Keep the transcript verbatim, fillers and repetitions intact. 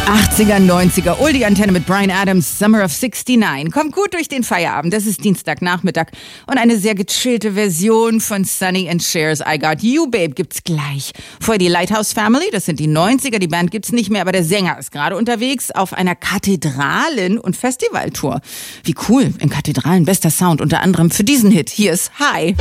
achtziger, neunziger, Oldie Antenne mit Bryan Adams, Summer of sixty-nine. Kommt gut durch den Feierabend, das ist Dienstagnachmittag und eine sehr gechillte Version von Sonny and Cher's I Got You, Babe gibt's gleich. Vorher die Lighthouse Family, das sind die neunziger, die Band gibt's nicht mehr, aber der Sänger ist gerade unterwegs auf einer Kathedralen- und Festivaltour. Wie cool, in Kathedralen, bester Sound, unter anderem für diesen Hit. Hier ist Hi.